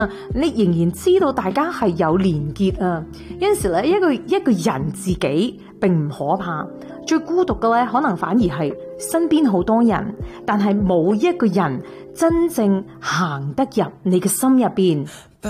你仍然知道大家係有連結啊。有陣時咧，一個人自己並唔可怕，最孤獨嘅咧，可能反而係身邊好多人，但係冇一個人真正行得入你嘅心入邊。